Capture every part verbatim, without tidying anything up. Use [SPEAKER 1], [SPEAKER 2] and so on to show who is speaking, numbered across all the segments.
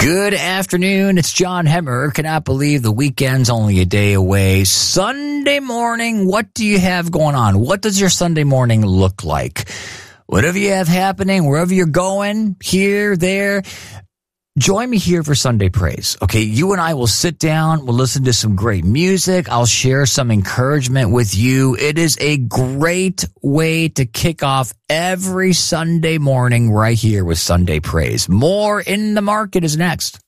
[SPEAKER 1] Good afternoon. It's John Hemmer. Cannot believe the weekend's only a day away. Sunday morning, what do you have going on? What does your Sunday morning look like? Whatever you have happening, wherever you're going, here, there, join me here for Sunday Praise. Okay, you and I will sit down, we'll listen to some great music, I'll share some encouragement with you. It is a great way to kick off every Sunday morning right here with Sunday Praise. More in the Market is next.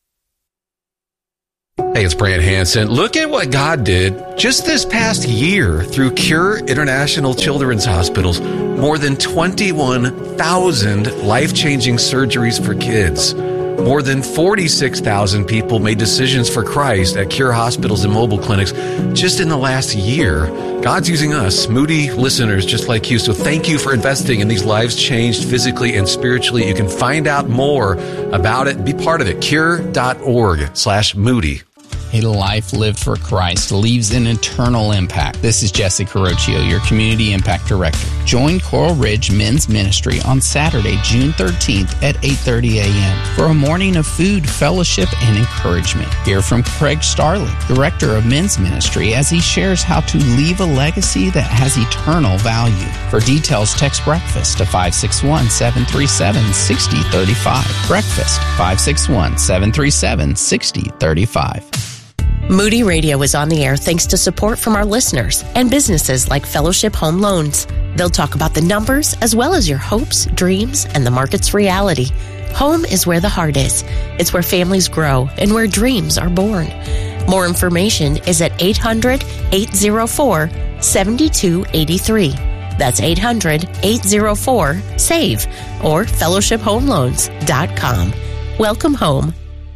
[SPEAKER 2] Hey, it's Brant Hansen. Look at what God did just this past year through Cure International Children's Hospitals. More than twenty-one thousand life-changing surgeries for kids. More than forty-six thousand people made decisions for Christ at Cure hospitals and mobile clinics just in the last year. God's using us, Moody listeners just like you. So thank you for investing in these lives changed physically and spiritually. You can find out more about it. Be part of it. Cure.org slash Moody.
[SPEAKER 3] A life lived for Christ leaves an eternal impact. This is Jesse Carocchio, your Community Impact Director. Join Coral Ridge Men's Ministry on Saturday, June thirteenth at eight thirty a.m. for a morning of food, fellowship, and encouragement. Hear from Craig Starley, Director of Men's Ministry, as he shares how to leave a legacy that has eternal value. For details, text BREAKFAST to five six one, seven three seven, six zero three five. Breakfast, five six one, seven three seven, six zero three five.
[SPEAKER 4] Moody Radio is on the air thanks to support from our listeners and businesses like Fellowship Home Loans. They'll talk about the numbers as well as your hopes, dreams, and the market's reality. Home is where the heart is. It's where families grow and where dreams are born. More information is at eight hundred, eight oh four, seven two eight three. That's eight hundred, eight oh four, S A V E or fellowship home loans dot com. Welcome home.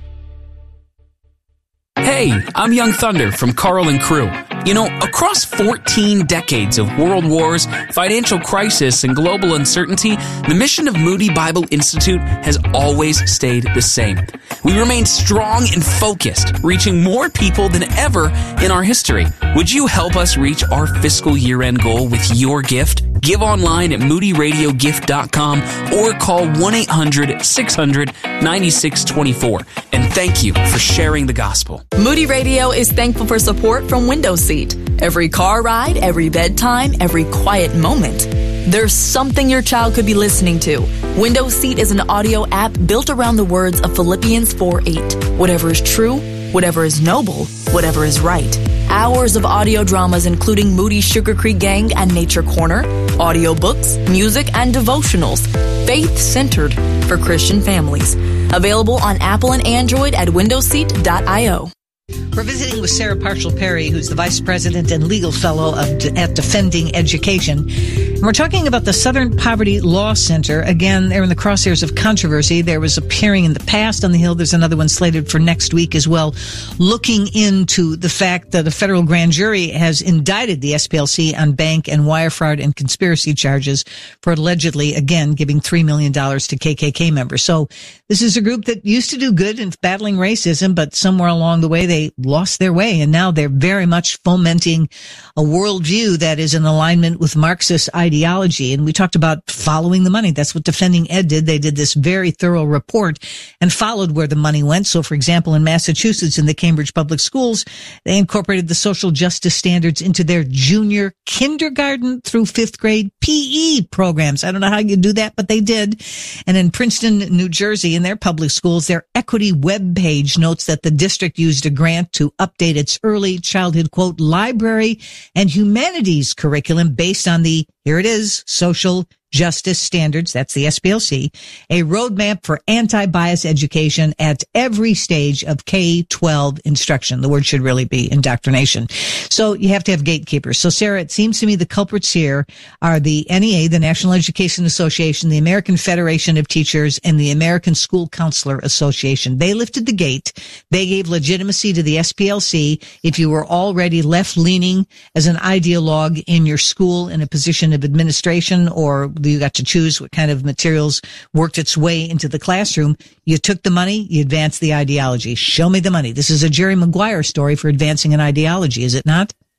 [SPEAKER 5] Hey, I'm Young Thunder from Carl and Crew. You know, across fourteen decades of world wars, financial crisis, and global uncertainty, the mission of Moody Bible Institute has always stayed the same. We remain strong and focused, reaching more people than ever in our history. Would you help us reach our fiscal year-end goal with your gift? Give online at moody radio gift dot com or call one eight hundred, six hundred, nine six two four. And thank you for sharing the gospel.
[SPEAKER 6] Moody Radio is thankful for support from Windows Seat. Every car ride, every bedtime, every quiet moment. There's something your child could be listening to. Windows Seat is an audio app built around the words of Philippians four eight. Whatever is true, whatever is noble, whatever is right. Hours of audio dramas including Moody's Sugar Creek Gang and Nature Corner, audiobooks, music, and devotionals. Faith-centered for Christian families. Available on Apple and Android at windows seat dot io.
[SPEAKER 7] We're visiting with Sarah Parshall Perry, who's the Vice President and Legal Fellow of, at Defending Education. And we're talking about the Southern Poverty Law Center. Again, they're in the crosshairs of controversy. There was a hearing in the past on the Hill. There's another one slated for next week as well, looking into the fact that a federal grand jury has indicted the S P L C on bank and wire fraud and conspiracy charges for allegedly, again, giving three million dollars to K K K members. So this is a group that used to do good in battling racism, but somewhere along the way they lost their way, and now they're very much fomenting a worldview that is in alignment with Marxist ideology. And we talked about following the money. That's what Defending Ed did. They did this very thorough report and followed where the money went. So, for example, in Massachusetts, in the Cambridge Public Schools, they incorporated the social justice standards into their junior kindergarten through fifth grade P E programs. I don't know how you do that, but they did. And in Princeton, New Jersey, in their public schools, their equity web page notes that the district used a grant to update its early childhood, quote, library and humanities curriculum based on the, here it is, social justice standards, that's the S P L C, a roadmap for anti-bias education at every stage of K twelve instruction. The word should really be indoctrination. So you have to have gatekeepers. So, Sarah, it seems to me the culprits here are the N E A, the National Education Association, the American Federation of Teachers, and the American School Counselor Association. They lifted the gate. They gave legitimacy to the S P L C if you were already left-leaning as an ideologue in your school in a position of administration, or you got to choose what kind of materials worked its way into the classroom. You took the money, you advanced the ideology. Show me the money. This is a Jerry Maguire story for advancing an ideology, is it not?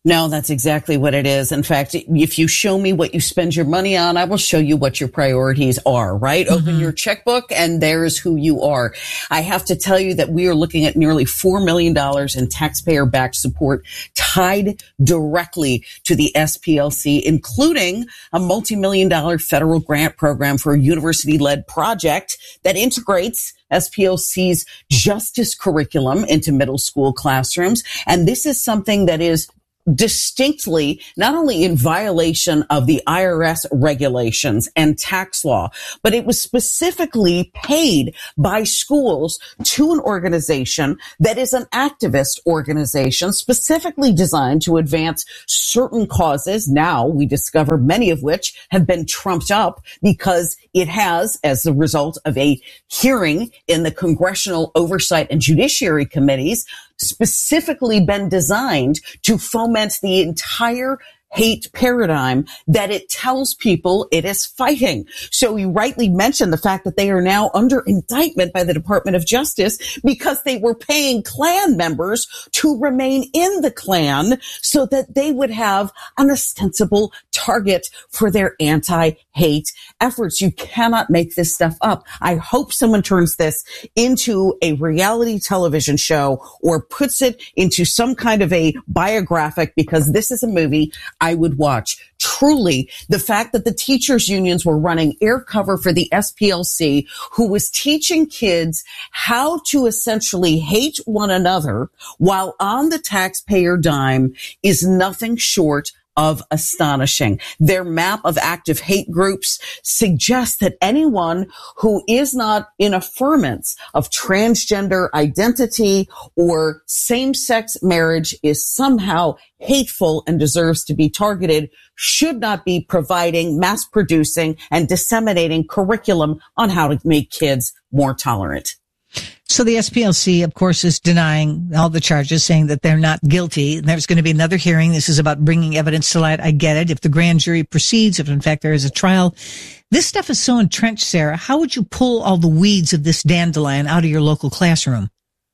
[SPEAKER 8] No, that's exactly what it is. In fact, if you show me what you spend your money on, I will show you what your priorities are, right? Mm-hmm. Open your checkbook and there's who you are. I have to tell you that we are looking at nearly four million dollars in taxpayer-backed support tied directly to the S P L C, including a multi-million dollar federal grant program for a university-led project that integrates S P L C's justice curriculum into middle school classrooms. And this is something that is distinctly not only in violation of the I R S regulations and tax law, but it was specifically paid by schools to an organization that is an activist organization specifically designed to advance certain causes. Now we discover many of which have been trumped up because it has, as the result of a hearing in the Congressional Oversight and Judiciary Committees, specifically been designed to foment the entire hate paradigm that it tells people it is fighting. So you rightly mentioned the fact that they are now under indictment by the Department of Justice because they were paying Klan members to remain in the Klan so that they would have an ostensible target for their anti-hate efforts. You cannot make this stuff up. I hope someone turns this into a reality television show or puts it into some kind of a biographic, because this is a movie I would watch. Truly, the fact that the teachers unions were running air cover for the S P L C, who was teaching kids how to essentially hate one another while on the taxpayer dime, is nothing short of astonishing. Their map of active hate groups suggests that anyone who is not in affirmance of transgender identity or same-sex marriage is somehow hateful and deserves to be targeted, should not be providing, mass producing, and disseminating curriculum on how to make kids more tolerant.
[SPEAKER 7] So the S P L C, of course, is denying all the charges, saying that they're not guilty. There's going to be another hearing. This is about bringing evidence to light. I get it. If the grand jury proceeds, if in fact there is a trial, this stuff is so entrenched, Sarah. How would you pull all the weeds of this dandelion out of your local classroom?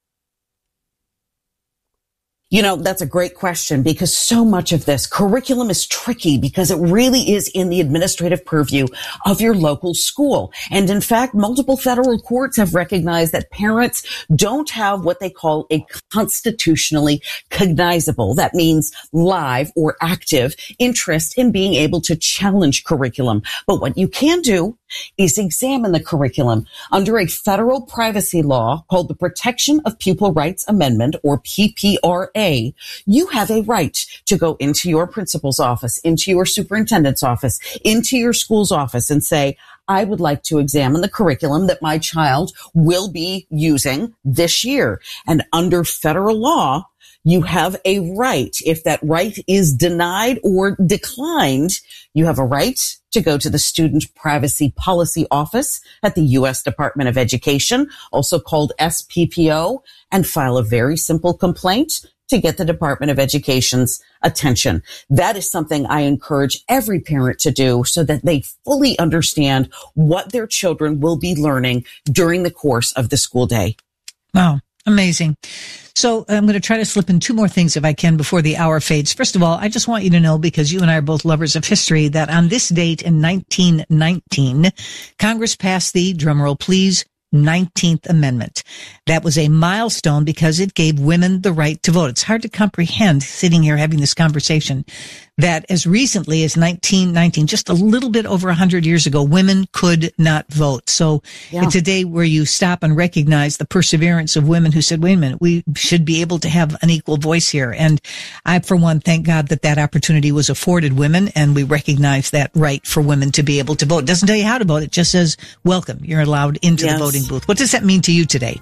[SPEAKER 8] You know, that's a great question, because so much of this curriculum is tricky because it really is in the administrative purview of your local school. And in fact, multiple federal courts have recognized that parents don't have what they call a constitutionally cognizable, that means live or active, interest in being able to challenge curriculum. But what you can do is examine the curriculum under a federal privacy law called the Protection of Pupil Rights Amendment, or P P R A. You have a right to go into your principal's office, into your superintendent's office, into your school's office and say, I would like to examine the curriculum that my child will be using this year. And under federal law, you have a right. If that right is denied or declined, you have a right to go to the Student Privacy Policy Office at the U S Department of Education, also called S P P O, and file a very simple complaint to get the Department of Education's attention. That is something I encourage every parent to do so that they fully understand what their children will be learning during the course of the school day.
[SPEAKER 7] Wow. Amazing. So I'm going to try to slip in two more things if I can before the hour fades. First of all, I just want you to know, because you and I are both lovers of history, that on this date in nineteen nineteen, Congress passed the, drumroll please, nineteenth Amendment. That was a milestone because it gave women the right to vote. It's hard to comprehend sitting here having this conversation that as recently as nineteen nineteen, just a little bit over one hundred years ago, women could not vote. So yeah. It's a day where you stop and recognize the perseverance of women who said, wait a minute, we should be able to have an equal voice here. And I, for one, thank God that that opportunity was afforded women, and we recognize that right for women to be able to vote. It doesn't tell you how to vote. It just says, welcome, you're allowed into yes. the voting booth. What does that mean to you today?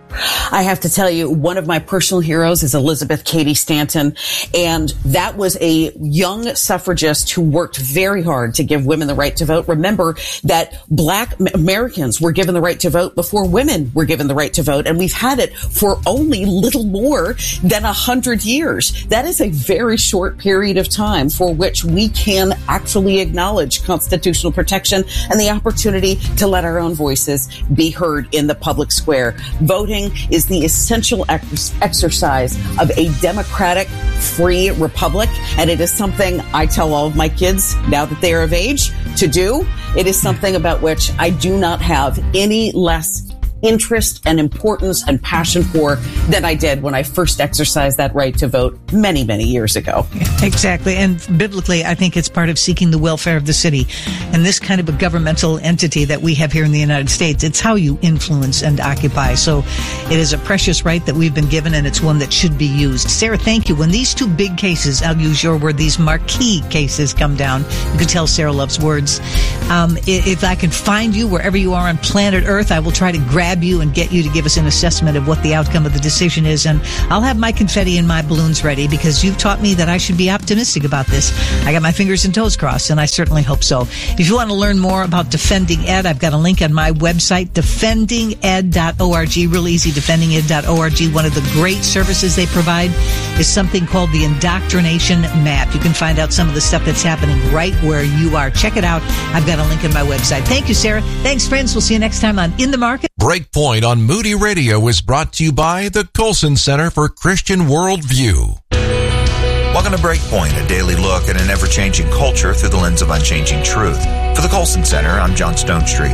[SPEAKER 8] I have to tell you, one of my personal heroes is Elizabeth Cady Stanton, and that was a young suffragist who worked very hard to give women the right to vote. Remember that Black Americans were given the right to vote before women were given the right to vote, and we've had it for only little more than a hundred years. That is a very short period of time for which we can actually acknowledge constitutional protection and the opportunity to let our own voices be heard in the public square. Voting happening is the essential ex- exercise of a democratic, free republic. And it is something I tell all of my kids now that they are of age to do. It is something about which I do not have any less interest and importance and passion for than I did when I first exercised that right to vote many, many years ago.
[SPEAKER 7] Exactly. And biblically, I think it's part of seeking the welfare of the city. And this kind of a governmental entity that we have here in the United States, it's how you influence and occupy. So it is a precious right that we've been given, and it's one that should be used. Sarah, thank you. When these two big cases, I'll use your word, these marquee cases come down, you can tell Sarah loves words. Um, if I can find you wherever you are on planet Earth, I will try to grab you and get you to give us an assessment of what the outcome of the decision is. And I'll have my confetti and my balloons ready, because you've taught me that I should be optimistic about this. I got my fingers and toes crossed, and I certainly hope so. If you want to learn more about Defending Ed, I've got a link on my website, defending ed dot org. Real easy, defending ed dot org. One of the great services they provide is something called the Indoctrination Map. You can find out some of the stuff that's happening right where you are. Check it out. I've got a link on my website. Thank you, Sarah. Thanks, friends. We'll see you next time on In the Market.
[SPEAKER 9] Breakpoint on Moody Radio is brought to you by the Colson Center for Christian Worldview.
[SPEAKER 10] Welcome to Breakpoint, a daily look at an ever-changing culture through the lens of unchanging truth. For the Colson Center, I'm John Stonestreet.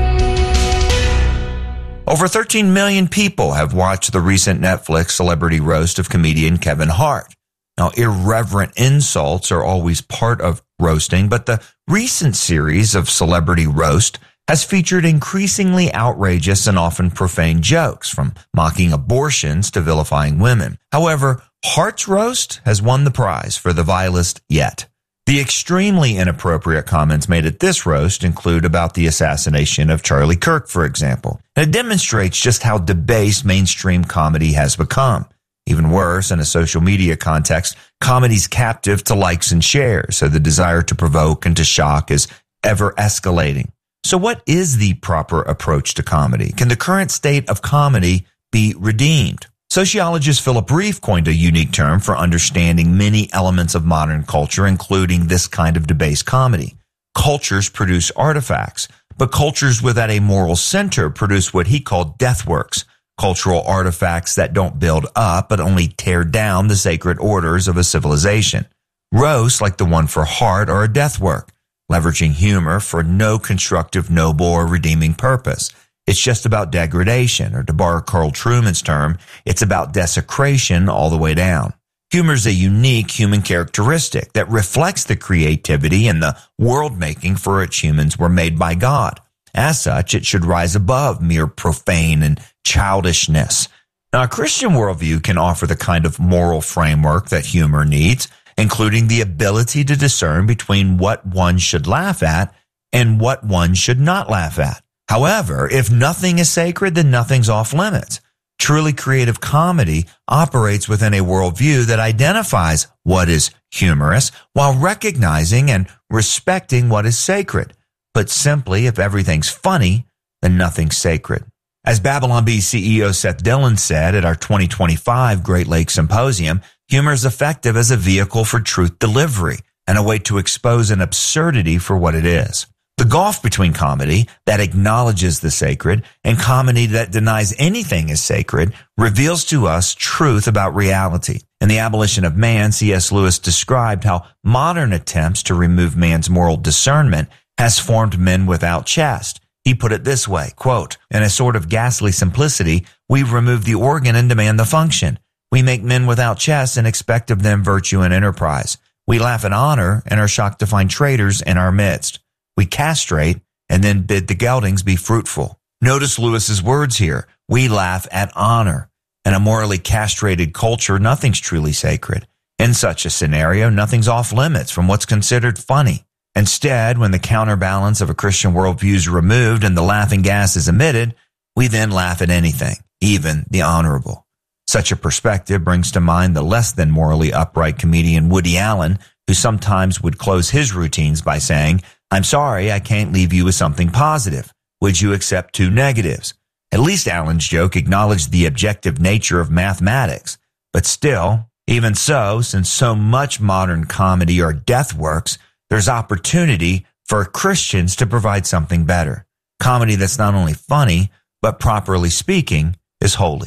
[SPEAKER 10] Over thirteen million people have watched the recent Netflix celebrity roast of comedian Kevin Hart. Now, irreverent insults are always part of roasting, but the recent series of Celebrity Roast has featured increasingly outrageous and often profane jokes, from mocking abortions to vilifying women. However, Hart's roast has won the prize for the vilest yet. The extremely inappropriate comments made at this roast include about the assassination of Charlie Kirk, for example. And it demonstrates just how debased mainstream comedy has become. Even worse, in a social media context, comedy's captive to likes and shares, so the desire to provoke and to shock is ever escalating. So what is the proper approach to comedy? Can the current state of comedy be redeemed? Sociologist Philip Reif coined a unique term for understanding many elements of modern culture, including this kind of debased comedy. Cultures produce artifacts, but cultures without a moral center produce what he called deathworks, cultural artifacts that don't build up but only tear down the sacred orders of a civilization. Roasts like the one for Hart are a deathwork, leveraging humor for no constructive, noble, or redeeming purpose. It's just about degradation, or to borrow Carl Trueman's term, it's about desecration all the way down. Humor is a unique human characteristic that reflects the creativity and the world-making for which humans were made by God. As such, it should rise above mere profane and childishness. Now, a Christian worldview can offer the kind of moral framework that humor needs, including the ability to discern between what one should laugh at and what one should not laugh at. However, if nothing is sacred, then nothing's off limits. Truly creative comedy operates within a worldview that identifies what is humorous while recognizing and respecting what is sacred. But simply, if everything's funny, then nothing's sacred. As Babylon Bee C E O Seth Dillon said at our twenty twenty-five Great Lakes Symposium, humor is effective as a vehicle for truth delivery and a way to expose an absurdity for what it is. The gulf between comedy that acknowledges the sacred and comedy that denies anything is sacred reveals to us truth about reality. In The Abolition of Man, C S Lewis described how modern attempts to remove man's moral discernment has formed men without chest. He put it this way, quote, "In a sort of ghastly simplicity, we remove the organ and demand the function. We make men without chest and expect of them virtue and enterprise. We laugh at honor and are shocked to find traitors in our midst. We castrate and then bid the geldings be fruitful." Notice Lewis's words here. We laugh at honor. In a morally castrated culture, nothing's truly sacred. In such a scenario, nothing's off limits from what's considered funny. Instead, when the counterbalance of a Christian worldview is removed and the laughing gas is emitted, we then laugh at anything, even the honorable. Such a perspective brings to mind the less than morally upright comedian Woody Allen, who sometimes would close his routines by saying, "I'm sorry, I can't leave you with something positive. Would you accept two negatives?" At least Allen's joke acknowledged the objective nature of mathematics. But still, even so, since so much modern comedy are death works, there's opportunity for Christians to provide something better. Comedy that's not only funny, but properly speaking, is holy.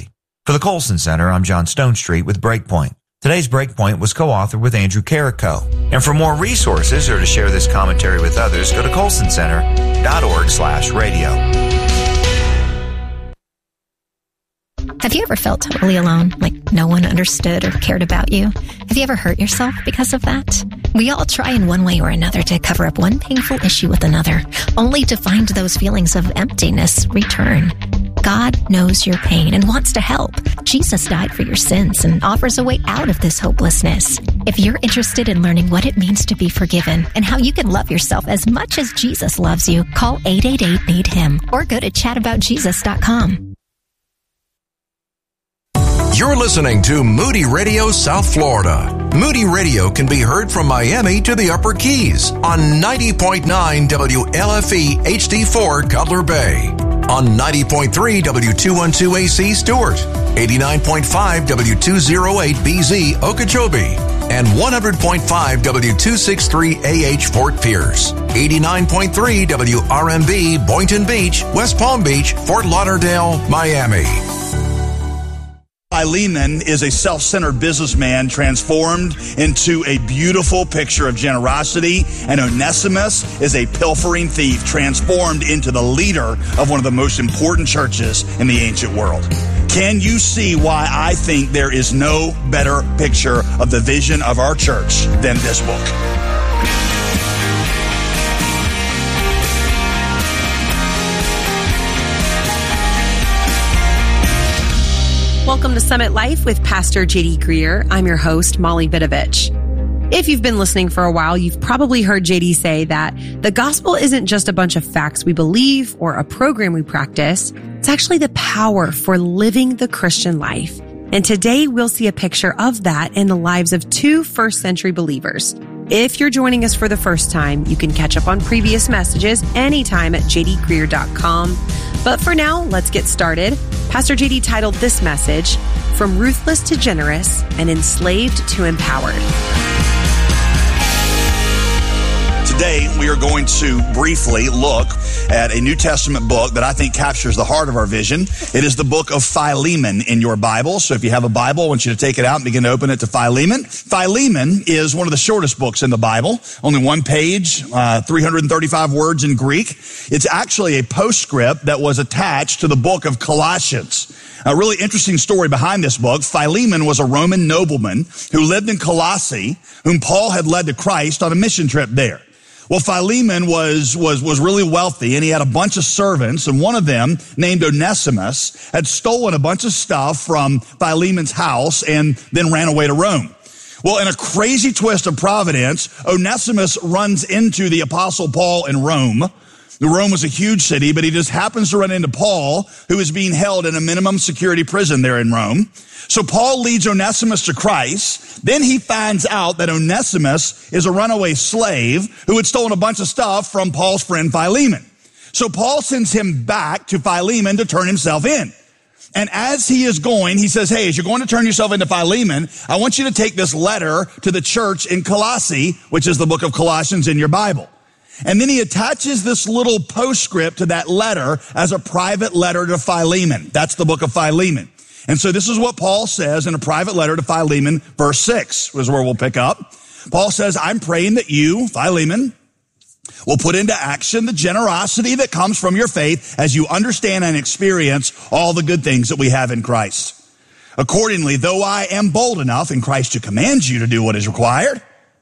[SPEAKER 10] For the Colson Center, I'm John Stonestreet with Breakpoint. Today's Breakpoint was co-authored with Andrew Carrico. And for more resources or to share this commentary with others, go to colson center dot org slash radio.
[SPEAKER 11] Have you ever felt totally alone, like no one understood or cared about you? Have you ever hurt yourself because of that? We all try in one way or another to cover up one painful issue with another, only to find those feelings of emptiness return. God knows your pain and wants to help. Jesus died for your sins and offers a way out of this hopelessness. If you're interested in learning what it means to be forgiven and how you can love yourself as much as Jesus loves you, call eight eight eight, need him or go to chat about jesus dot com.
[SPEAKER 9] You're listening to Moody Radio South Florida. Moody Radio can be heard from Miami to the Upper Keys on ninety point nine W L F E H D four Cutler Bay, on ninety point three W two twelve A C Stewart, eighty-nine point five W two oh eight B Z Okeechobee, and one hundred point five W two sixty-three A H Fort Pierce, eighty-nine point three W R M B Boynton Beach, West Palm Beach, Fort Lauderdale, Miami.
[SPEAKER 12] Philemon is a self-centered businessman transformed into a beautiful picture of generosity, and Onesimus is a pilfering thief transformed into the leader of one of the most important churches in the ancient world. Can you see why I think there is no better picture of the vision of our church than this book?
[SPEAKER 13] Welcome to Summit Life with Pastor J D Greer. I'm your host, Molly Vidovich. If you've been listening for a while, you've probably heard J D say that the gospel isn't just a bunch of facts we believe or a program we practice. It's actually the power for living the Christian life. And today we'll see a picture of that in the lives of two first century believers. If you're joining us for the first time, you can catch up on previous messages anytime at j d greer dot com. But for now, let's get started. Pastor J D titled this message, From Ruthless to Generous and Enslaved to Empowered.
[SPEAKER 12] Today, we are going to briefly look at a New Testament book that I think captures the heart of our vision. It is the book of Philemon in your Bible. So if you have a Bible, I want you to take it out and begin to open it to Philemon. Philemon is one of the shortest books in the Bible. Only one page, uh, three hundred thirty-five words in Greek. It's actually a postscript that was attached to the book of Colossians. A really interesting story behind this book. Philemon was a Roman nobleman who lived in Colossae, whom Paul had led to Christ on a mission trip there. Well, Philemon was, was, was really wealthy, and he had a bunch of servants, and one of them, named Onesimus, had stolen a bunch of stuff from Philemon's house and then ran away to Rome. Well, in a crazy twist of providence, Onesimus runs into the Apostle Paul in Rome. Rome was a huge city, but he just happens to run into Paul, who is being held in a minimum security prison there in Rome. So Paul leads Onesimus to Christ. Then he finds out that Onesimus is a runaway slave who had stolen a bunch of stuff from Paul's friend Philemon. So Paul sends him back to Philemon to turn himself in. And as he is going, he says, hey, as you're going to turn yourself into Philemon, I want you to take this letter to the church in Colossae, which is the book of Colossians in your Bible. And then he attaches this little postscript to that letter as a private letter to Philemon. That's the book of Philemon. And so this is what Paul says in a private letter to Philemon, verse six is where we'll pick up. Paul says, I'm praying that you, Philemon, will put into action the generosity that comes from your faith as you understand and experience all the good things that we have in Christ. Accordingly, though I am bold enough in Christ to command you to do what is required,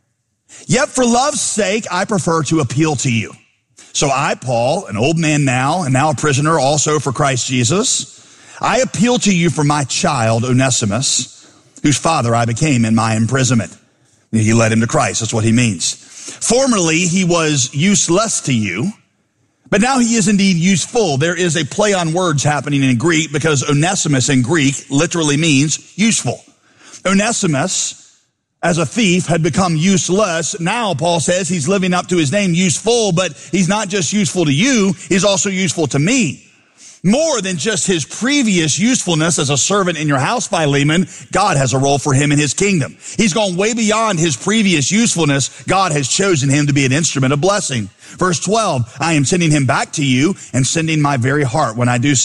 [SPEAKER 12] yet for love's sake, I prefer to appeal to you. So I, Paul, an old man now, and now a prisoner also for Christ Jesus, I appeal to you for my child, Onesimus, whose father I became in my imprisonment. He led him to Christ. That's what he means. Formerly, he was useless to you, but now he is indeed useful. There is a play on words happening in Greek because Onesimus in Greek literally means useful. Onesimus, as a thief, had become useless. Now, Paul says he's living up to his name, useful, but he's not just useful to you, he's also useful to me. More than just his previous usefulness as a servant in your house, Philemon, God has a role for him in his kingdom. He's gone way beyond his previous usefulness. God has chosen him to be an instrument of blessing. Verse twelve, I am sending him back to you and sending my very heart when I do so.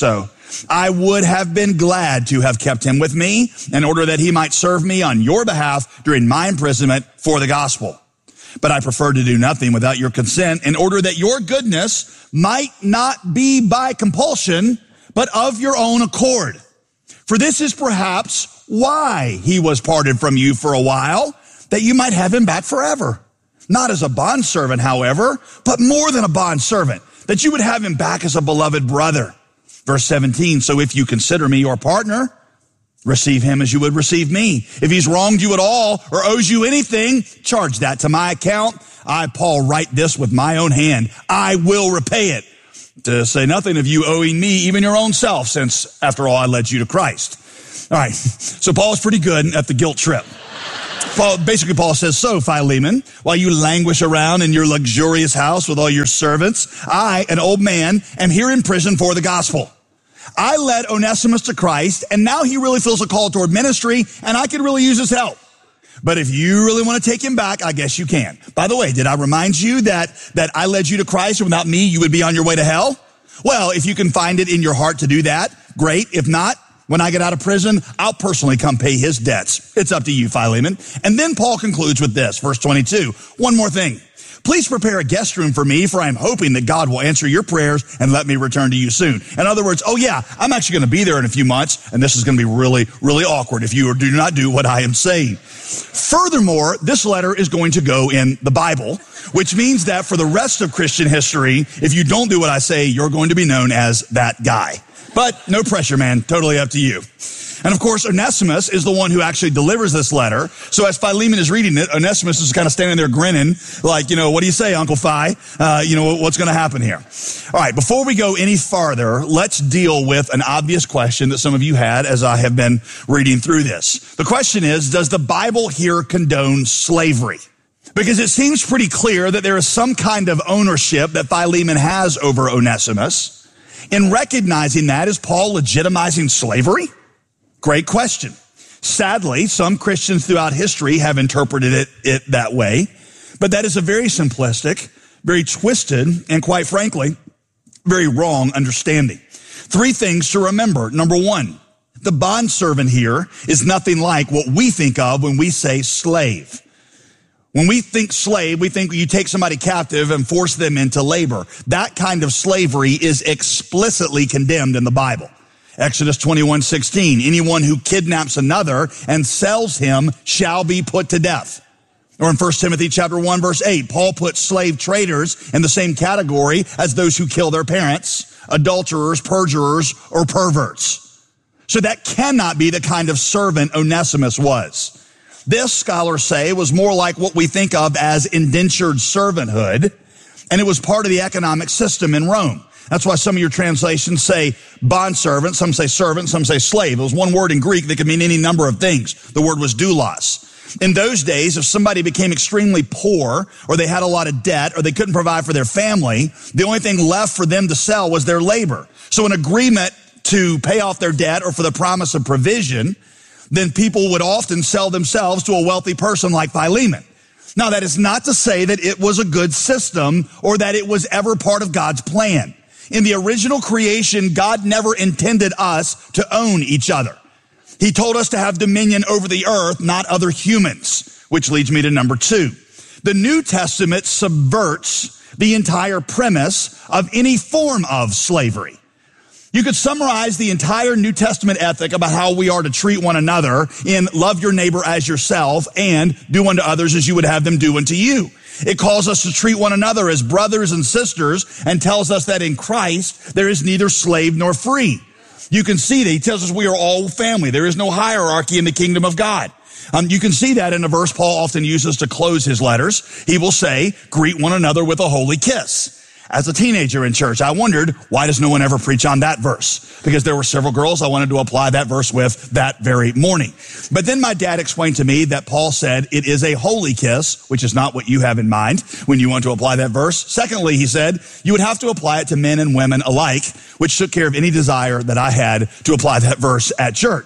[SPEAKER 12] I would have been glad to have kept him with me in order that he might serve me on your behalf during my imprisonment for the gospel. But I prefer to do nothing without your consent in order that your goodness might not be by compulsion, but of your own accord. For this is perhaps why he was parted from you for a while, that you might have him back forever. Not as a bondservant, however, but more than a bondservant, that you would have him back as a beloved brother. Verse seventeen, so if you consider me your partner, receive him as you would receive me. If he's wronged you at all or owes you anything, charge that to my account. I, Paul, write this with my own hand. I will repay it. To say nothing of you owing me even your own self, since, after all, I led you to Christ. All right, so Paul is pretty good at the guilt trip. Paul, basically, Paul says, so, Philemon, while you languish around in your luxurious house with all your servants, I, an old man, am here in prison for the gospel. I led Onesimus to Christ, and now he really feels a call toward ministry, and I could really use his help. But if you really want to take him back, I guess you can. By the way, did I remind you that, that I led you to Christ, and without me, you would be on your way to hell? Well, if you can find it in your heart to do that, great. If not, when I get out of prison, I'll personally come pay his debts. It's up to you, Philemon. And then Paul concludes with this, verse twenty-two. One more thing. Please prepare a guest room for me, for I am hoping that God will answer your prayers and let me return to you soon. In other words, oh yeah, I'm actually going to be there in a few months, and this is going to be really, really awkward if you do not do what I am saying. Furthermore, this letter is going to go in the Bible, which means that for the rest of Christian history, if you don't do what I say, you're going to be known as that guy. But no pressure, man. Totally up to you. And of course, Onesimus is the one who actually delivers this letter. So as Philemon is reading it, Onesimus is kind of standing there grinning, like, you know, what do you say, Uncle Phi? Uh, you know, what's going to happen here? All right, before we go any farther, let's deal with an obvious question that some of you had as I have been reading through this. The question is, does the Bible here condone slavery? Because it seems pretty clear that there is some kind of ownership that Philemon has over Onesimus. In recognizing that, is Paul legitimizing slavery? Great question. Sadly, some Christians throughout history have interpreted it, it that way, but that is a very simplistic, very twisted, and quite frankly, very wrong understanding. Three things to remember. Number one, the bondservant here is nothing like what we think of when we say slave. When we think slave, we think you take somebody captive and force them into labor. That kind of slavery is explicitly condemned in the Bible. Exodus twenty-one sixteen, anyone who kidnaps another and sells him shall be put to death. Or in First Timothy chapter one verse eight, Paul puts slave traders in the same category as those who kill their parents, adulterers, perjurers, or perverts. So that cannot be the kind of servant Onesimus was. This, scholars say, was more like what we think of as indentured servanthood, and it was part of the economic system in Rome. That's why some of your translations say bondservant, some say servant, some say slave. It was one word in Greek that could mean any number of things. The word was doulos. In those days, if somebody became extremely poor, or they had a lot of debt, or they couldn't provide for their family, the only thing left for them to sell was their labor. So an agreement to pay off their debt or for the promise of provision, then people would often sell themselves to a wealthy person like Philemon. Now, that is not to say that it was a good system or that it was ever part of God's plan. In the original creation, God never intended us to own each other. He told us to have dominion over the earth, not other humans, which leads me to number two. The New Testament subverts the entire premise of any form of slavery. You could summarize the entire New Testament ethic about how we are to treat one another in love your neighbor as yourself and do unto others as you would have them do unto you. It calls us to treat one another as brothers and sisters and tells us that in Christ there is neither slave nor free. You can see that he tells us we are all family. There is no hierarchy in the kingdom of God. Um, you can see that in a verse Paul often uses to close his letters. He will say, greet one another with a holy kiss. As a teenager in church, I wondered, why does no one ever preach on that verse? Because there were several girls I wanted to apply that verse with that very morning. But then my dad explained to me that Paul said it is a holy kiss, which is not what you have in mind when you want to apply that verse. Secondly, he said, you would have to apply it to men and women alike, which took care of any desire that I had to apply that verse at church.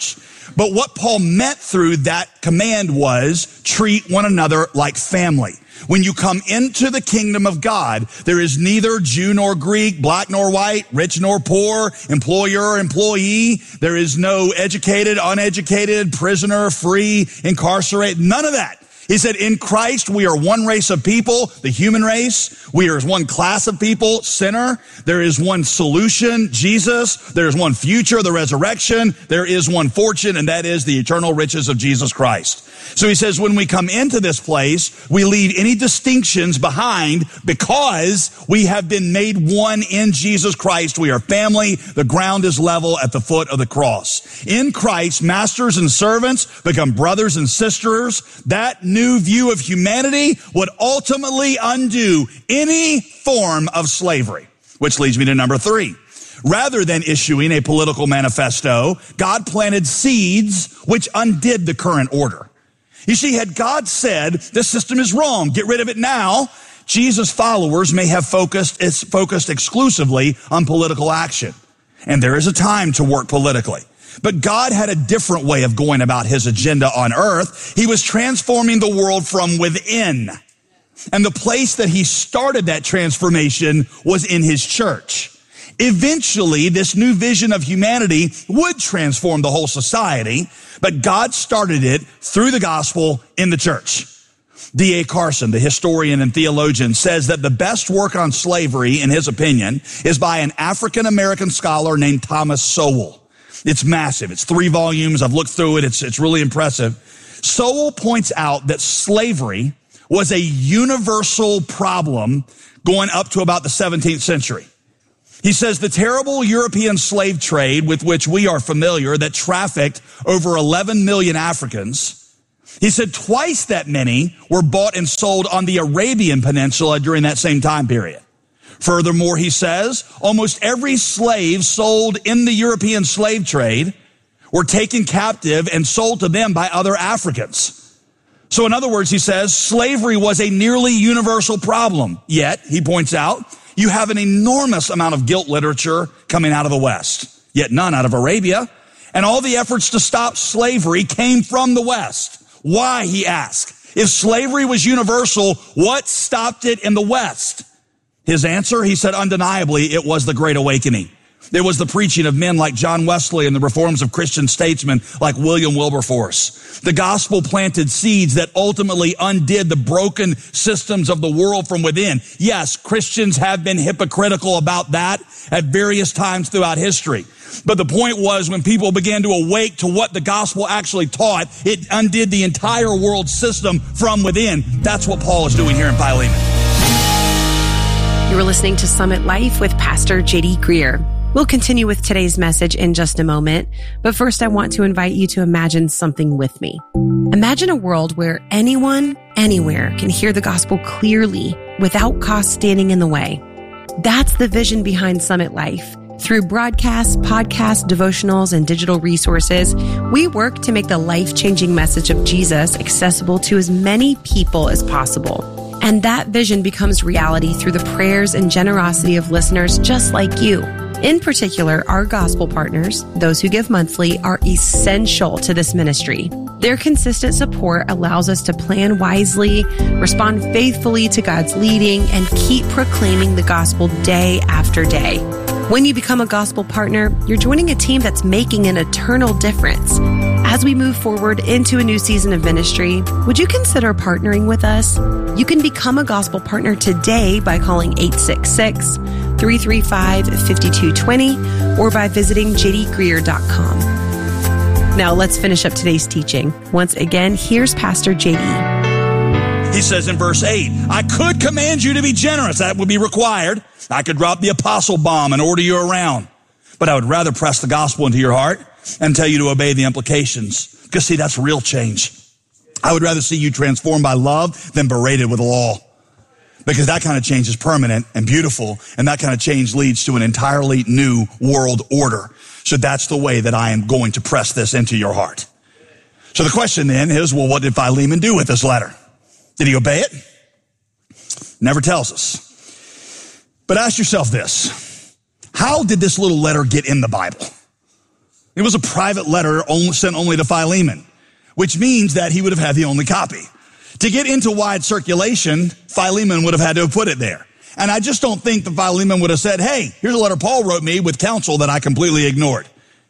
[SPEAKER 12] But what Paul meant through that command was treat one another like family. When you come into the kingdom of God, there is neither Jew nor Greek, black nor white, rich nor poor, employer or employee. There is no educated, uneducated, prisoner, free, incarcerated, none of that. He said, in Christ, we are one race of people, the human race. We are one class of people, sinner. There is one solution, Jesus. There is one future, the resurrection. There is one fortune, and that is the eternal riches of Jesus Christ. So he says, when we come into this place, we leave any distinctions behind because we have been made one in Jesus Christ. We are family. The ground is level at the foot of the cross. In Christ, masters and servants become brothers and sisters. That new view of humanity would ultimately undo any form of slavery, which leads me to number three. Rather than issuing a political manifesto, God planted seeds which undid the current order. You see, had God said, this system is wrong, get rid of it now, Jesus' followers may have focused, it's focused exclusively on political action. And there is a time to work politically. But God had a different way of going about his agenda on earth. He was transforming the world from within. And the place that he started that transformation was in his church. Eventually, this new vision of humanity would transform the whole society, but God started it through the gospel in the church. D A Carson, the historian and theologian, says that the best work on slavery, in his opinion, is by an African-American scholar named Thomas Sowell. It's massive. It's three volumes. I've looked through it. It's, it's really impressive. Sowell points out that slavery was a universal problem going up to about the seventeenth century. He says the terrible European slave trade with which we are familiar that trafficked over eleven million Africans, he said twice that many were bought and sold on the Arabian Peninsula during that same time period. Furthermore, he says, almost every slave sold in the European slave trade were taken captive and sold to them by other Africans. So in other words, he says, slavery was a nearly universal problem. Yet, he points out, you have an enormous amount of guilt literature coming out of the West, yet none out of Arabia. And all the efforts to stop slavery came from the West. Why, he asked. If slavery was universal, what stopped it in the West? His answer, he said, undeniably, it was the Great Awakening. It was the preaching of men like John Wesley and the reforms of Christian statesmen like William Wilberforce. The gospel planted seeds that ultimately undid the broken systems of the world from within. Yes, Christians have been hypocritical about that at various times throughout history. But the point was when people began to awake to what the gospel actually taught, it undid the entire world system from within. That's what Paul is doing here in Philemon.
[SPEAKER 13] You were listening to Summit Life with Pastor J D Greer. We'll continue with today's message in just a moment, but first I want to invite you to imagine something with me. Imagine a world where anyone, anywhere can hear the gospel clearly without cost standing in the way. That's the vision behind Summit Life. Through broadcasts, podcasts, devotionals, and digital resources, we work to make the life-changing message of Jesus accessible to as many people as possible. And that vision becomes reality through the prayers and generosity of listeners just like you. In particular, our gospel partners, those who give monthly, are essential to this ministry. Their consistent support allows us to plan wisely, respond faithfully to God's leading, and keep proclaiming the gospel day after day. When you become a gospel partner, you're joining a team that's making an eternal difference. As we move forward into a new season of ministry, would you consider partnering with us? You can become a gospel partner today by calling eight six six, three three five, five two two zero or by visiting j d greer dot com. Now let's finish up today's teaching. Once again, here's Pastor J D.
[SPEAKER 12] He says in verse eight, I could command you to be generous. That would be required. I could drop the apostle bomb and order you around. But I would rather press the gospel into your heart and tell you to obey the implications. Because see, that's real change. I would rather see you transformed by love than berated with law. Because that kind of change is permanent and beautiful, and that kind of change leads to an entirely new world order. So that's the way that I am going to press this into your heart. So the question then is, well, what did Philemon do with this letter? Did he obey it? Never tells us. But ask yourself this. How did this little letter get in the Bible? It was a private letter only, sent only to Philemon, which means that he would have had the only copy. To get into wide circulation, Philemon would have had to have put it there. And I just don't think that Philemon would have said, hey, here's a letter Paul wrote me with counsel that I completely ignored.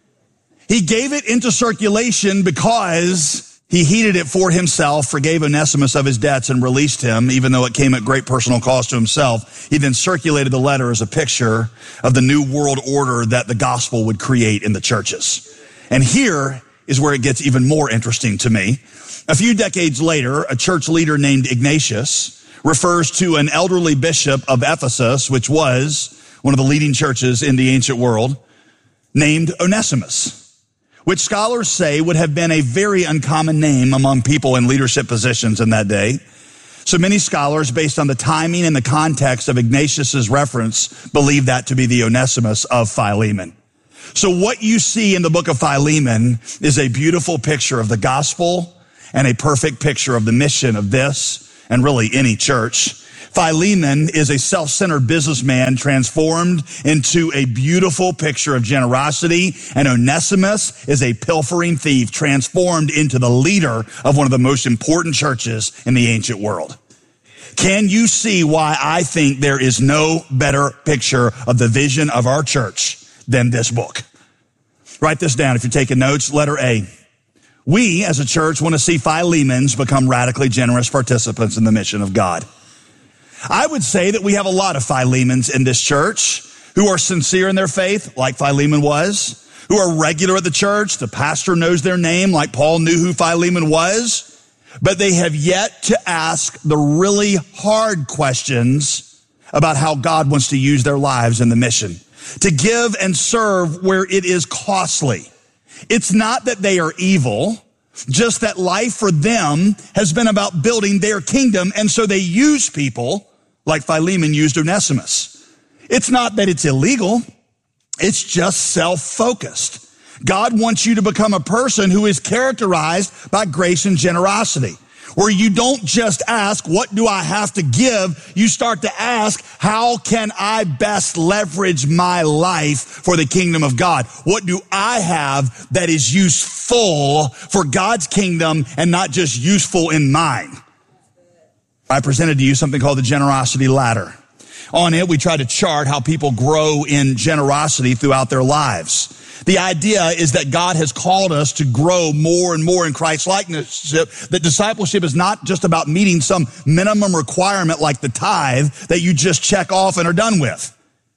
[SPEAKER 12] He gave it into circulation because he heeded it for himself, forgave Onesimus of his debts, and released him, even though it came at great personal cost to himself. He then circulated the letter as a picture of the new world order that the gospel would create in the churches. And here is where it gets even more interesting to me. A few decades later, a church leader named Ignatius refers to an elderly bishop of Ephesus, which was one of the leading churches in the ancient world, named Onesimus, which scholars say would have been a very uncommon name among people in leadership positions in that day. So many scholars, based on the timing and the context of Ignatius's reference, believe that to be the Onesimus of Philemon. So what you see in the book of Philemon is a beautiful picture of the gospel and a perfect picture of the mission of this and really any church. Philemon is a self-centered businessman transformed into a beautiful picture of generosity, and Onesimus is a pilfering thief transformed into the leader of one of the most important churches in the ancient world. Can you see why I think there is no better picture of the vision of our church than this book? Write this down if you're taking notes. Letter A. We, as a church, want to see Philemons become radically generous participants in the mission of God. I would say that we have a lot of Philemons in this church who are sincere in their faith, like Philemon was, who are regular at the church. The pastor knows their name, like Paul knew who Philemon was, but they have yet to ask the really hard questions about how God wants to use their lives in the mission, to give and serve where it is costly. It's not that they are evil, just that life for them has been about building their kingdom, and so they use people like Philemon used Onesimus. It's not that it's illegal. It's just self-focused. God wants you to become a person who is characterized by grace and generosity, where you don't just ask, what do I have to give? You start to ask, how can I best leverage my life for the kingdom of God? What do I have that is useful for God's kingdom and not just useful in mine? I presented to you something called the generosity ladder. On it, we try to chart how people grow in generosity throughout their lives. The idea is that God has called us to grow more and more in Christ's likeness. That discipleship is not just about meeting some minimum requirement like the tithe that you just check off and are done with.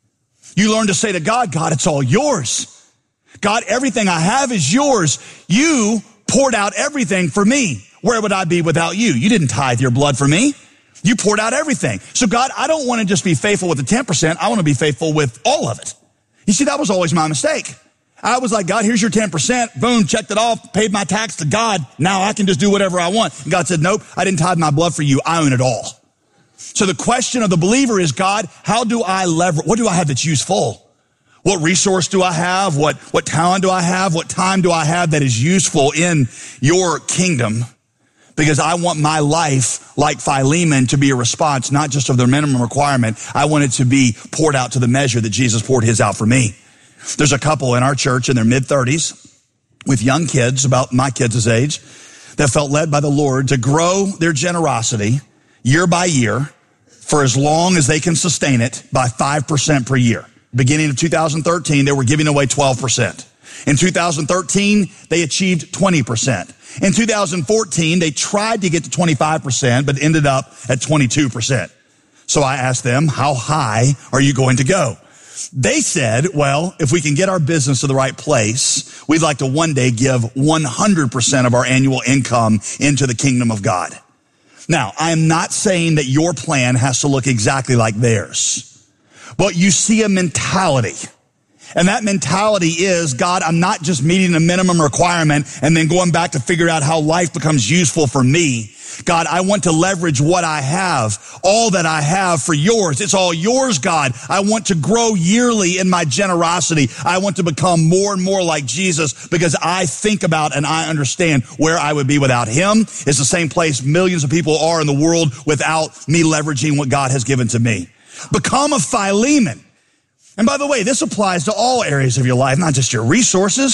[SPEAKER 12] You learn to say to God, God, it's all yours. God, everything I have is yours. You poured out everything for me. Where would I be without you? You didn't tithe your blood for me. You poured out everything. So God, I don't want to just be faithful with the ten percent. I want to be faithful with all of it. You see, that was always my mistake. I was like, God, here's your ten percent. Boom, checked it off, paid my tax to God. Now I can just do whatever I want. And God said, nope, I didn't tithe my blood for you. I own it all. So the question of the believer is, God, how do I leverage? What do I have that's useful? What resource do I have? What, what talent do I have? What time do I have that is useful in your kingdom? Because I want my life, like Philemon, to be a response, not just of the minimum requirement. I want it to be poured out to the measure that Jesus poured his out for me. There's a couple in our church in their mid-thirties with young kids, about my kids' age, that felt led by the Lord to grow their generosity year by year for as long as they can sustain it by five percent per year. Beginning of two thousand thirteen, they were giving away twelve percent. In two thousand thirteen, they achieved twenty percent. In two thousand fourteen, they tried to get to twenty-five percent, but ended up at twenty-two percent. So I asked them, how high are you going to go? They said, well, if we can get our business to the right place, we'd like to one day give one hundred percent of our annual income into the kingdom of God. Now, I am not saying that your plan has to look exactly like theirs, but you see a mentality. And that mentality is, God, I'm not just meeting a minimum requirement and then going back to figure out how life becomes useful for me. God, I want to leverage what I have, all that I have for yours. It's all yours, God. I want to grow yearly in my generosity. I want to become more and more like Jesus because I think about and I understand where I would be without him. It's the same place millions of people are in the world without me leveraging what God has given to me. Become a Philemon. And by the way, this applies to all areas of your life, not just your resources.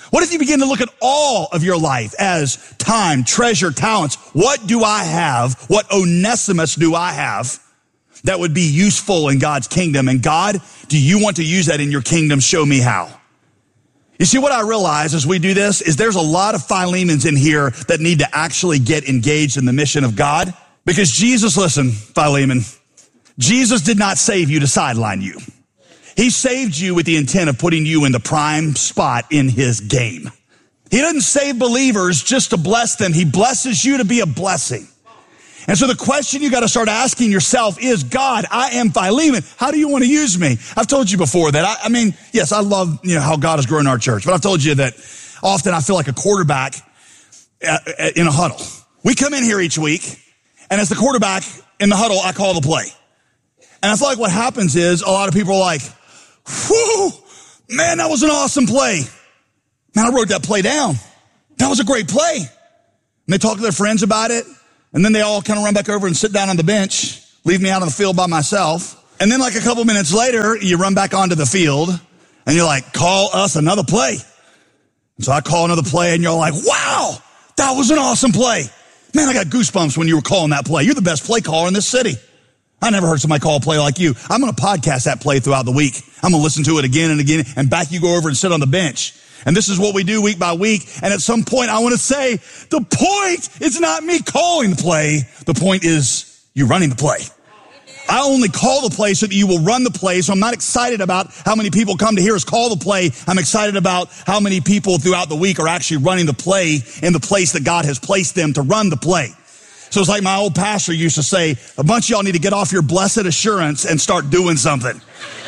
[SPEAKER 12] What if you begin to look at all of your life as time, treasure, talents? What do I have? What Onesimus do I have that would be useful in God's kingdom? And God, do you want to use that in your kingdom? Show me how. You see, what I realize as we do this is there's a lot of Philemons in here that need to actually get engaged in the mission of God. Because Jesus, listen, Philemon, Jesus did not save you to sideline you. He saved you with the intent of putting you in the prime spot in his game. He doesn't save believers just to bless them. He blesses you to be a blessing. And so the question you got to start asking yourself is, God, I am Philemon. How do you want to use me? I've told you before that. I, I mean, yes, I love, you know, how God has grown our church, but I've told you that often I feel like a quarterback in a huddle. We come in here each week, and as the quarterback in the huddle, I call the play. And I feel like what happens is a lot of people are like, whew, man, that was an awesome play. Man, I wrote that play down. That was a great play. And they talk to their friends about it. And then they all kind of run back over and sit down on the bench, leave me out on the field by myself. And then like a couple minutes later, you run back onto the field and you're like, call us another play. And so I call another play and you're like, wow, that was an awesome play. Man, I got goosebumps when you were calling that play. You're the best play caller in this city. I never heard somebody call a play like you. I'm going to podcast that play throughout the week. I'm going to listen to it again and again and back you go over and sit on the bench. And this is what we do week by week. And at some point, I want to say, the point is not me calling the play. The point is you running the play. I only call the play so that you will run the play. So I'm not excited about how many people come to hear us call the play. I'm excited about how many people throughout the week are actually running the play in the place that God has placed them to run the play. So it's like my old pastor used to say, a bunch of y'all need to get off your blessed assurance and start doing something.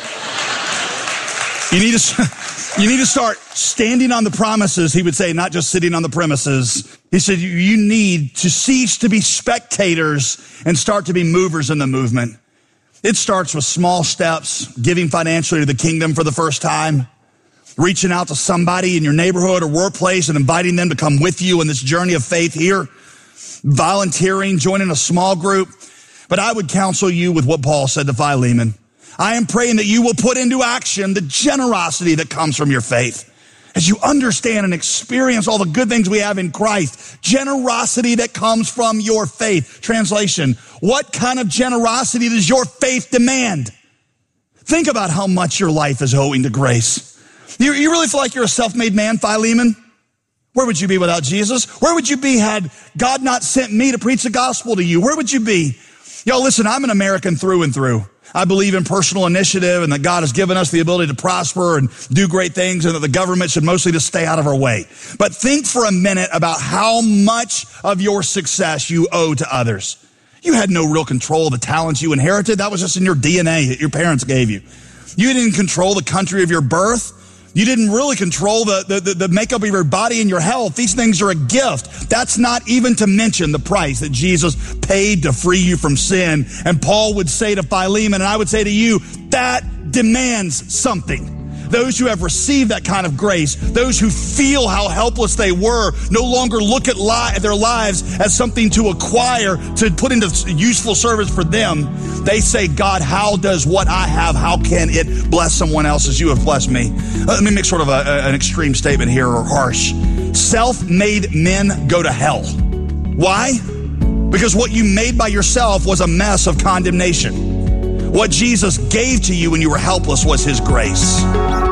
[SPEAKER 12] You need to, you need to start standing on the promises, he would say, not just sitting on the premises. He said, you, you need to cease to be spectators and start to be movers in the movement. It starts with small steps, giving financially to the kingdom for the first time, reaching out to somebody in your neighborhood or workplace and inviting them to come with you in this journey of faith here, volunteering, joining a small group. But I would counsel you with what Paul said to Philemon. I am praying that you will put into action the generosity that comes from your faith. As you understand and experience all the good things we have in Christ, generosity that comes from your faith. Translation, what kind of generosity does your faith demand? Think about how much your life is owing to grace. You, you really feel like you're a self-made man, Philemon? Where would you be without Jesus? Where would you be had God not sent me to preach the gospel to you? Where would you be? Yo, listen, I'm an American through and through. I believe in personal initiative and that God has given us the ability to prosper and do great things and that the government should mostly just stay out of our way. But think for a minute about how much of your success you owe to others. You had no real control of the talents you inherited. That was just in your D N A that your parents gave you. You didn't control the country of your birth. You didn't really control the, the, the makeup of your body and your health. These things are a gift. That's not even to mention the price that Jesus paid to free you from sin. And Paul would say to Philemon, and I would say to you, that demands something. Those who have received that kind of grace, those who feel how helpless they were, no longer look at li- their lives as something to acquire, to put into useful service for them. They say, God, how does what I have, how can it bless someone else as you have blessed me? Let me make sort of a, a, an extreme statement here, or harsh. Self-made men go to hell. Why? Because what you made by yourself was a mess of condemnation. What Jesus gave to you when you were helpless was his grace.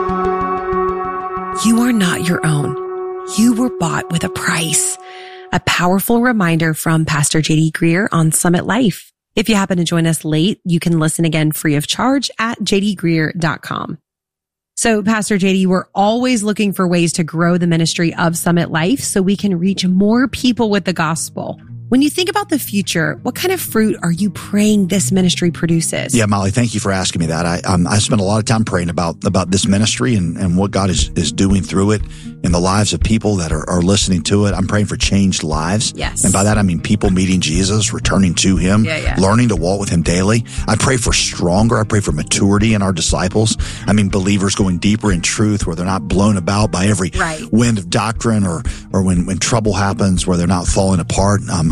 [SPEAKER 13] You are not your own. You were bought with a price. A powerful reminder from Pastor J D Greear on Summit Life. If you happen to join us late, you can listen again free of charge at j d greear dot com. So, Pastor J D, we're always looking for ways to grow the ministry of Summit Life so we can reach more people with the gospel. When you think about the future, what kind of fruit are you praying this ministry produces?
[SPEAKER 12] Yeah, Molly, thank you for asking me that. I um, I spent a lot of time praying about about this ministry and, and what God is, is doing through it in the lives of people that are, are listening to it. I'm praying for changed lives.
[SPEAKER 13] Yes.
[SPEAKER 12] And by that, I mean people meeting Jesus, returning to him,
[SPEAKER 13] yeah, yeah.
[SPEAKER 12] learning to walk with him daily. I pray for stronger. I pray for maturity in our disciples. I mean, believers going deeper in truth where they're not blown about by every
[SPEAKER 13] right.
[SPEAKER 12] wind of doctrine or, or when, when trouble happens where they're not falling apart. Um, I'm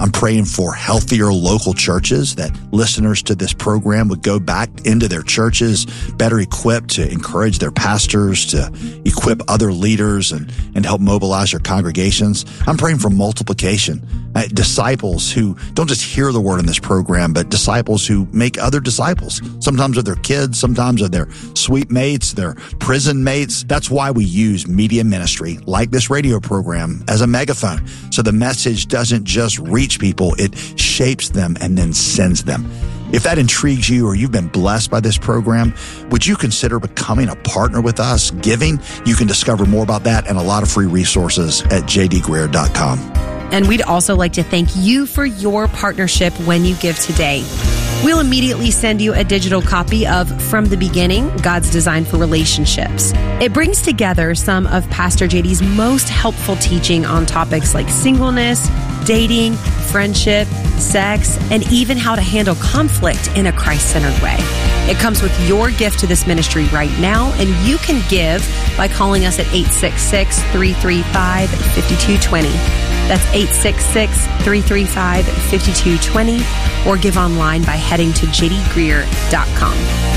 [SPEAKER 12] I'm praying for healthier local churches, that listeners to this program would go back into their churches better equipped to encourage their pastors, to equip other leaders and, and help mobilize their congregations. I'm praying for multiplication, uh, disciples who don't just hear the word in this program, but disciples who make other disciples, sometimes of their kids, sometimes of their suite mates, their prison mates. That's why we use media ministry like this radio program as a megaphone. So the message doesn't just reach people, it shapes them and then sends them. If that intrigues you or you've been blessed by this program, would you consider becoming a partner with us, giving? You can discover more about that and a lot of free resources at j d greer dot com.
[SPEAKER 13] And we'd also like to thank you for your partnership when you give today. We'll immediately send you a digital copy of From the Beginning, God's Design for Relationships. It brings together some of Pastor J D's most helpful teaching on topics like singleness, dating, friendship, sex, and even how to handle conflict in a Christ-centered way. It comes with your gift to this ministry right now, and you can give by calling us at eight six six, three three five, five two two zero. That's eight six six, three three five, five two two zero, or give online by heading to j d greer dot com.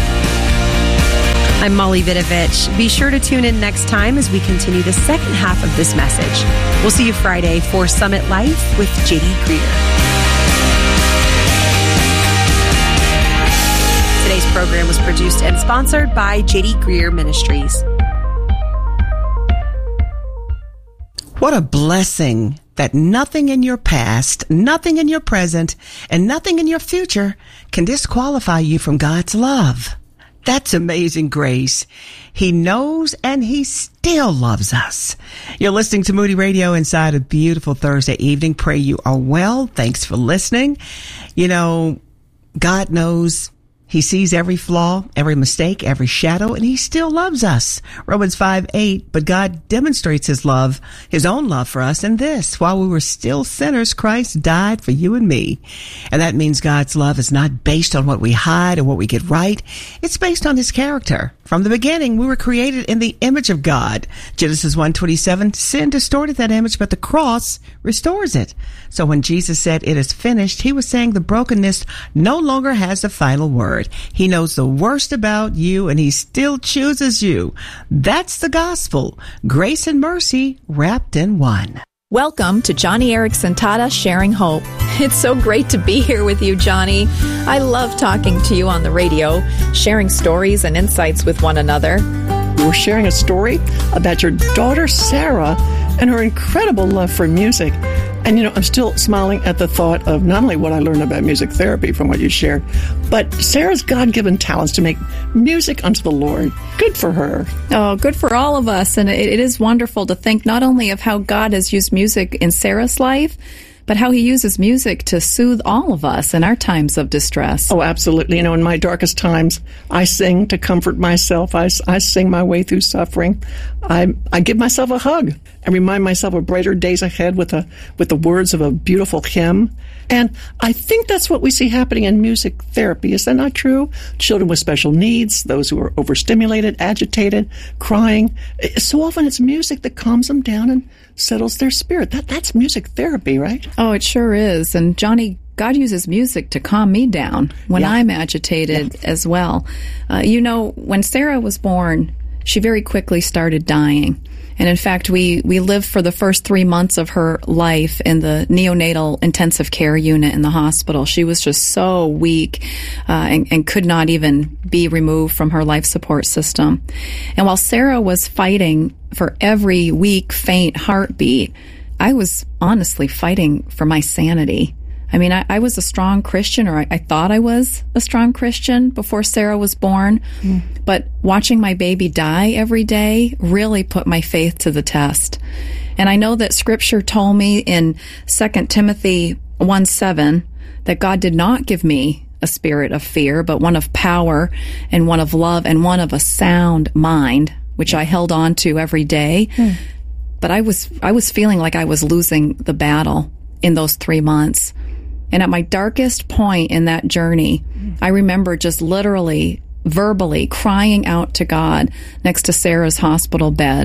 [SPEAKER 13] I'm Molly Vidovich. Be sure to tune in next time as we continue the second half of this message. We'll see you Friday for Summit Life with J D Greer. Today's program was produced and sponsored by J D Greer Ministries.
[SPEAKER 14] What a blessing that nothing in your past, nothing in your present, and nothing in your future can disqualify you from God's love. That's amazing grace. He knows and he still loves us. You're listening to Moody Radio inside a beautiful Thursday evening. Pray you are well. Thanks for listening. You know, God knows. He sees every flaw, every mistake, every shadow, and he still loves us. Romans five eight, but God demonstrates his love, his own love for us in this: while we were still sinners, Christ died for you and me. And that means God's love is not based on what we hide or what we get right. It's based on his character. From the beginning, we were created in the image of God. Genesis one twenty-seven, sin distorted that image, but the cross restores it. So when Jesus said, "It is finished," he was saying the brokenness no longer has the final word. He knows the worst about you and he still chooses you. That's the gospel. Grace and mercy wrapped in one.
[SPEAKER 15] Welcome to Johnny Erickson Tata Sharing Hope. It's so great to be here with you, Johnny. I love talking to you on the radio, sharing stories and insights with one another.
[SPEAKER 16] We're sharing a story about your daughter, Sarah, and her incredible love for music. And, you know, I'm still smiling at the thought of not only what I learned about music therapy from what you shared, but Sarah's God-given talents to make music unto the Lord. Good for her.
[SPEAKER 15] Oh, good for all of us. And it, it is wonderful to think not only of how God has used music in Sarah's life, but how he uses music to soothe all of us in our times of distress.
[SPEAKER 16] Oh, absolutely. You know, in my darkest times, I sing to comfort myself. I, I sing my way through suffering. I I give myself a hug and remind myself of brighter days ahead with a with the words of a beautiful hymn. And I think that's what we see happening in music therapy. Is that not true? Children with special needs, those who are overstimulated, agitated, crying. So often it's music that calms them down and settles their spirit. That That's music therapy, right?
[SPEAKER 15] Oh, it sure is. And Johnny, God uses music to calm me down when yeah. I'm agitated yeah. as well. Uh, you know, when Sarah was born, she very quickly started dying. And in fact, we, we lived for the first three months of her life in the neonatal intensive care unit in the hospital. She was just so weak uh, and, and could not even be removed from her life support system. And while Sarah was fighting for every weak, faint heartbeat, I was honestly fighting for my sanity. I mean, I, I was a strong Christian, or I, I thought I was a strong Christian before Sarah was born. Mm. But watching my baby die every day really put my faith to the test. And I know that Scripture told me in Second Timothy one seven that God did not give me a spirit of fear, but one of power and one of love and one of a sound mind, which I held on to every day. Mm. But I was I was feeling like I was losing the battle in those three months. And at my darkest point in that journey, I remember just literally, verbally crying out to God next to Sarah's hospital bed.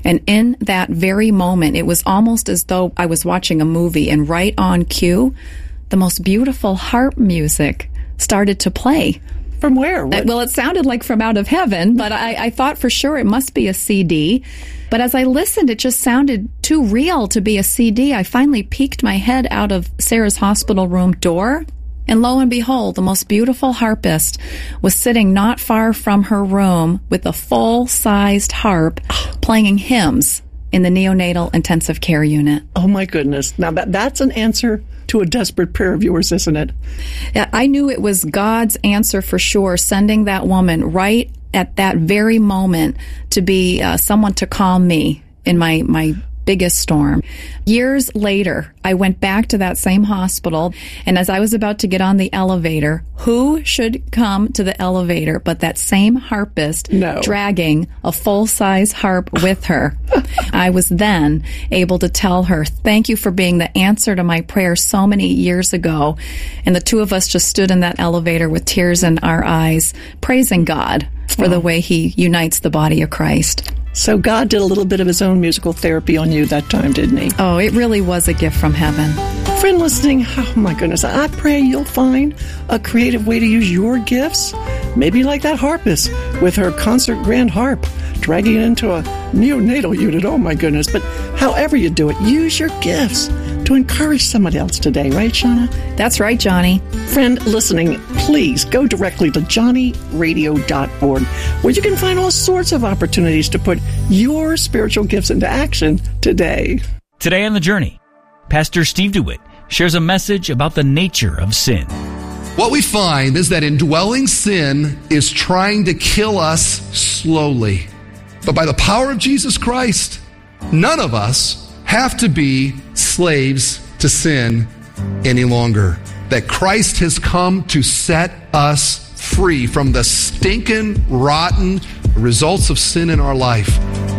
[SPEAKER 15] And in that very moment, it was almost as though I was watching a movie, and right on cue, the most beautiful harp music started to play.
[SPEAKER 16] From where? What?
[SPEAKER 15] Well, it sounded like from out of heaven, but I, I thought for sure it must be a C D. But as I listened, it just sounded too real to be a C D. I finally peeked my head out of Sarah's hospital room door, and lo and behold, the most beautiful harpist was sitting not far from her room with a full-sized harp playing hymns in the neonatal intensive care unit.
[SPEAKER 16] Oh, my goodness. Now, that that's an answer to a desperate prayer of yours, isn't it?
[SPEAKER 15] Yeah, I knew it was God's answer for sure, sending that woman right at that very moment to be uh, someone to calm me in my, my biggest storm. Years later, I went back to that same hospital, and as I was about to get on the elevator, who should come to the elevator but that same harpist
[SPEAKER 16] no.
[SPEAKER 15] dragging a full-size harp with her. I was then able to tell her, thank you for being the answer to my prayer so many years ago. And the two of us just stood in that elevator with tears in our eyes, praising God for oh. the way He unites the body of Christ.
[SPEAKER 16] So God did a little bit of His own musical therapy on you that time, didn't He?
[SPEAKER 15] Oh, it really was a gift from heaven.
[SPEAKER 16] Friend listening, oh my goodness, I pray you'll find a creative way to use your gifts. Maybe like that harpist with her concert grand harp, dragging it into a neonatal unit. Oh my goodness. But however you do it, use your gifts to encourage somebody else today, right, Shauna?
[SPEAKER 15] That's right, Johnny.
[SPEAKER 16] Friend listening, please go directly to johnny radio dot org, where you can find all sorts of opportunities to put your spiritual gifts into action today.
[SPEAKER 17] Today on The Journey, Pastor Steve DeWitt shares a message about the nature of sin.
[SPEAKER 18] What we find is that indwelling sin is trying to kill us slowly. But by the power of Jesus Christ, none of us have to be slaves to sin any longer. That Christ has come to set us free from the stinking, rotten results of sin in our life.